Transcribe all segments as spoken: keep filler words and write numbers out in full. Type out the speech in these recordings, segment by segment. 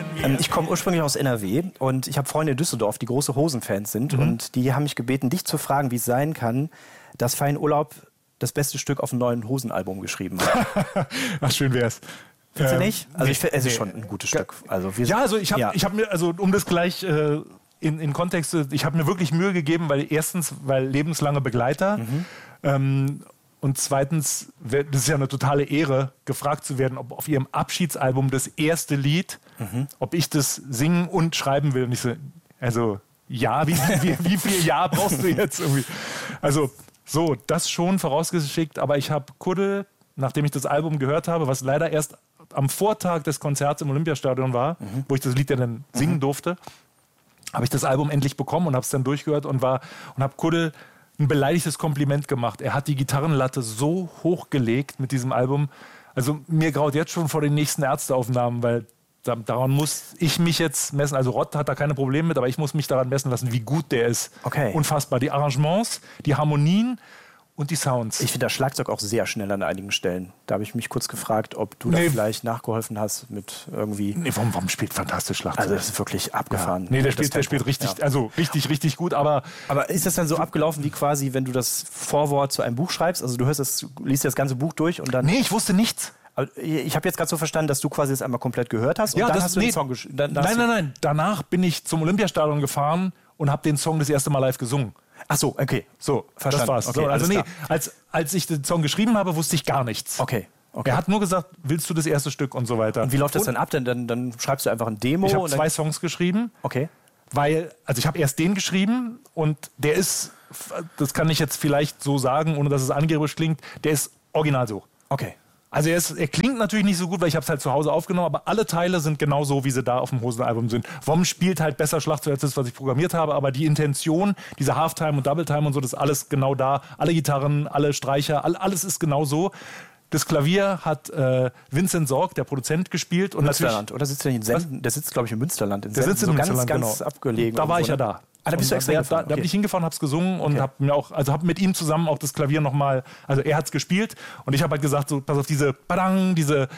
Ähm, ich komme ursprünglich aus N R W und ich habe Freunde in Düsseldorf, die große Hosen-Fans sind. Mhm. Und die haben mich gebeten, dich zu fragen, wie es sein kann, dass Fein Urlaub das beste Stück auf dem neuen Hosen-Album geschrieben hat. Ach, schön wär's. Findest du nicht? Also ich finde, es ist schon ein gutes Stück. Also wir ja, also ich habe ja. ich hab mir, also um das gleich äh, in, in Kontext, ich habe mir wirklich Mühe gegeben, weil erstens, weil lebenslange Begleiter mhm. ähm, und zweitens, das ist ja eine totale Ehre, gefragt zu werden, ob auf ihrem Abschiedsalbum das erste Lied, mhm. ob ich das singen und schreiben will. Und ich so, also ja, wie, wie, wie viel Ja brauchst du jetzt irgendwie? Also so, das schon vorausgeschickt, aber ich habe Kudde, nachdem ich das Album gehört habe, was leider erst am Vortag des Konzerts im Olympiastadion war, mhm. wo ich das Lied ja dann singen mhm. durfte, habe ich das Album endlich bekommen und habe es dann durchgehört und war und habe Kudde ein beleidigtes Kompliment gemacht. Er hat die Gitarrenlatte so hochgelegt mit diesem Album. Also mir graut jetzt schon vor den nächsten Ärzteaufnahmen, weil da, daran muss ich mich jetzt messen. Also Rott hat da keine Probleme mit, aber ich muss mich daran messen lassen, wie gut der ist. Okay. Unfassbar. Die Arrangements, die Harmonien und die Sounds. Ich finde das Schlagzeug auch sehr schnell an einigen Stellen. Da habe ich mich kurz gefragt, ob du nee. da vielleicht nachgeholfen hast mit irgendwie... Nee, warum, warum spielt fantastisch Schlagzeug? Also das ist wirklich abgefahren. Ja. Nee, der spielt, der spielt richtig, ja. also richtig, richtig gut, aber... Aber ist das dann so abgelaufen wie quasi, wenn du das Vorwort zu einem Buch schreibst? Also du hörst das, liest das ganze Buch durch und dann... Nee, ich wusste nichts. Ich habe jetzt gerade so verstanden, dass du quasi das einmal komplett gehört hast und ja, dann das, hast du nee, den Song geschrieben. Nein, nein, nein. Danach bin ich zum Olympiastadion gefahren und habe den Song das erste Mal live gesungen. Ach so, okay. So, verstanden. Das war's. Okay, so, also nee, als, als ich den Song geschrieben habe, wusste ich gar nichts. Okay. Okay. Er hat nur gesagt, willst du das erste Stück und so weiter. Und wie läuft das dann ab? Dann, dann, dann schreibst du einfach ein Demo? Ich habe zwei Songs geschrieben. Okay. Weil, also ich habe erst den geschrieben und der ist, das kann ich jetzt vielleicht so sagen, ohne dass es angeberisch klingt, der ist original so. Okay. Also er, ist, er klingt natürlich nicht so gut, weil ich habe es halt zu Hause aufgenommen, aber alle Teile sind genau so, wie sie da auf dem Hosenalbum sind. Vom spielt halt besser Schlagzeug als das, was ich programmiert habe, aber die Intention, diese Halftime und Doubletime und so, das ist alles genau da. Alle Gitarren, alle Streicher, all, alles ist genau so. Das Klavier hat äh, Vincent Sorg, der Produzent, gespielt. Und Münsterland, oder sitzt der nicht in Senden? Der sitzt, glaube ich, in Münsterland. In der sitzt in so Münsterland, ganz, ganz genau. abgelegen. Da war ich so, ja da. Ah, da bist du extra da, gefahren. Da, da okay. bin ich hingefahren, hab's gesungen und okay. hab mir auch, also hab mit ihm zusammen auch das Klavier nochmal, also er hat's gespielt und ich habe halt gesagt, so, pass auf, diese Badang, diese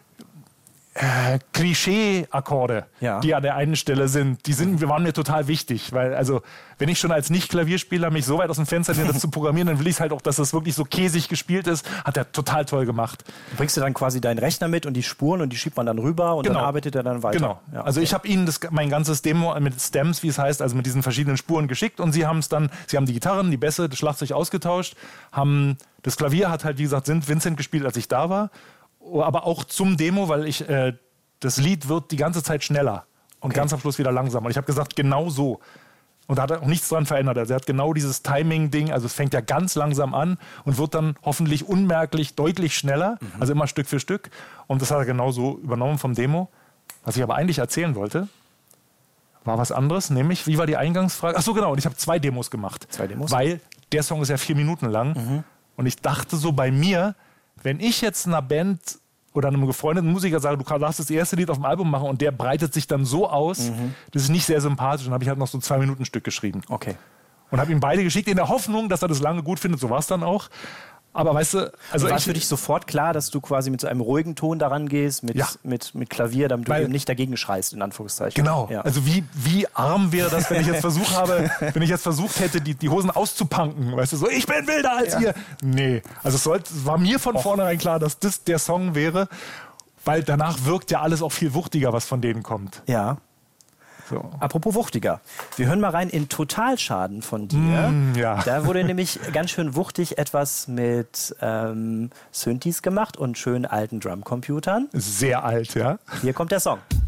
äh, Klischee-Akkorde, ja. die an der einen Stelle sind, die sind, waren mir total wichtig, weil also wenn ich schon als Nicht-Klavierspieler mich so weit aus dem Fenster lehne, das zu programmieren, dann will ich halt auch, dass das wirklich so käsig gespielt ist, hat er total toll gemacht. Bringst du dann quasi deinen Rechner mit und die Spuren und die schiebt man dann rüber und genau. dann arbeitet er dann weiter? Genau. Ja, okay. Also ich habe ihnen das, mein ganzes Demo mit Stems, wie es heißt, also mit diesen verschiedenen Spuren geschickt und sie haben es dann, sie haben die Gitarren, die Bässe, das Schlagzeug ausgetauscht, haben, das Klavier hat halt, wie gesagt, sind Vincent gespielt, als ich da war, aber auch zum Demo, weil ich, äh, das Lied wird die ganze Zeit schneller und okay. ganz am Schluss wieder langsamer. Und ich habe gesagt, genau so. Und da hat er auch nichts dran verändert. Also er hat genau dieses Timing-Ding, also es fängt ja ganz langsam an und wird dann hoffentlich unmerklich deutlich schneller, mhm. also immer Stück für Stück. Und das hat er genau so übernommen vom Demo. Was ich aber eigentlich erzählen wollte, war was anderes, nämlich, wie war die Eingangsfrage? Ach so, genau, und ich habe zwei Demos gemacht. Zwei Demos? Weil der Song ist ja vier Minuten lang. Mhm. Und ich dachte so bei mir, wenn ich jetzt einer Band oder einem befreundeten Musiker sage, du darfst das erste Lied auf dem Album machen und der breitet sich dann so aus, mhm. das ist nicht sehr sympathisch. Und dann habe ich halt noch so ein Zwei-Minuten-Stück geschrieben. Okay. Und habe ihm beide geschickt, in der Hoffnung, dass er das lange gut findet. So war es dann auch. Aber weißt du... Also war es für dich sofort klar, dass du quasi mit so einem ruhigen Ton daran gehst, mit, ja. mit, mit Klavier, damit du Weil, eben nicht dagegen schreist, in Anführungszeichen. Genau. Ja. Also wie, wie arm wäre das, wenn ich jetzt versucht habe, wenn ich jetzt versucht hätte, die, die Hosen auszupunken. Weißt du, so, ich bin wilder als ja. ihr. Nee. Also es, sollte, es war mir von Och. vornherein klar, dass das der Song wäre, weil danach wirkt ja alles auch viel wuchtiger, was von denen kommt. Ja. So. Apropos wuchtiger. Wir hören mal rein in Totalschaden von dir. Mm, ja. Da wurde nämlich ganz schön wuchtig etwas mit ähm, Synthes gemacht und schönen alten Drumcomputern. Sehr alt, ja. Hier kommt der Song.